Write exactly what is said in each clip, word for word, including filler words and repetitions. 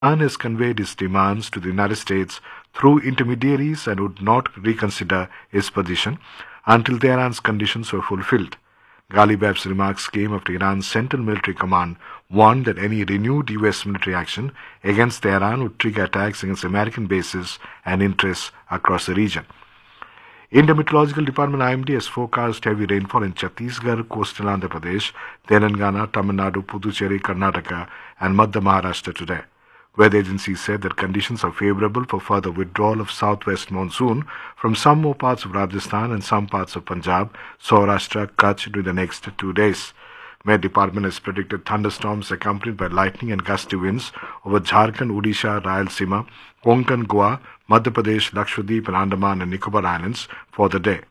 Iran has conveyed its demands to the United States through intermediaries and would not reconsider its position until Tehran's conditions were fulfilled. Ghalibaf's remarks came after Iran's Central Military Command warned that any renewed U S military action against Tehran would trigger attacks against American bases and interests across the region. Indian Meteorological Department I M D has forecast heavy rainfall in Chhattisgarh, coastal Andhra Pradesh, Telangana, Tamil Nadu, Puducherry, Karnataka, and Madhya Maharashtra today. Weather agencies said that conditions are favorable for further withdrawal of southwest monsoon from some more parts of Rajasthan and some parts of Punjab, Saurashtra, Kutch during the next two days. Met Department has predicted thunderstorms accompanied by lightning and gusty winds over Jharkhand, Odisha, Rayalaseema, Konkan, Goa, Madhya Pradesh, Lakshadweep, and Andaman and Nicobar Islands for the day.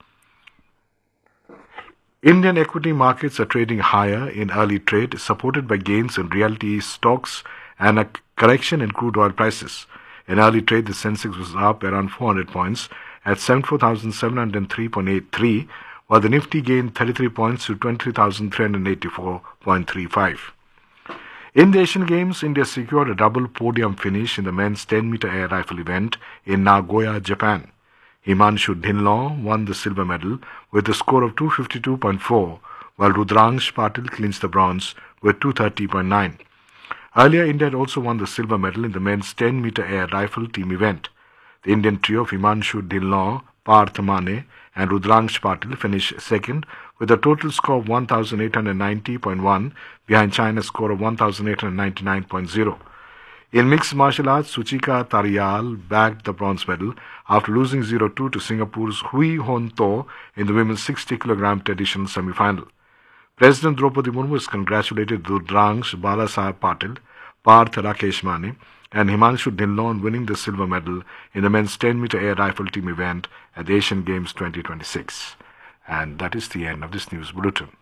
Indian equity markets are trading higher in early trade, supported by gains in realty stocks and a correction in crude oil prices. In early trade, the Sensex was up around four hundred points at seventy-four thousand seven hundred three point eight three, while the Nifty gained thirty-three points to twenty-three thousand three hundred eighty-four point three five. In the Asian Games, India secured a double podium finish in the men's ten meter air rifle event in Nagoya, Japan. Himanshu Dhinlaw won the silver medal with a score of two fifty-two point four, while Rudraksh Patil clinched the bronze with two thirty point nine. Earlier, India had also won the silver medal in the men's ten meter air rifle team event. The Indian trio of Himanshu Dhinlaw, Parth Mane, and Rudraksh Patil finished second with a total score of one thousand eight hundred ninety point one behind China's score of one thousand eight hundred ninety-nine point zero. In mixed martial arts, Suchika Tarial bagged the bronze medal after losing zero two to Singapore's Hui Hon To in the women's sixty kilogram traditional semi-final. President Draupadi Murmu has congratulated Rudraksh Balasaheb Patil, Parth Rakesh Mane, and Himanshu Dhinlaw on winning the silver medal in the men's ten meter air rifle team event at the Asian Games twenty twenty-six. And that is the end of this news bulletin.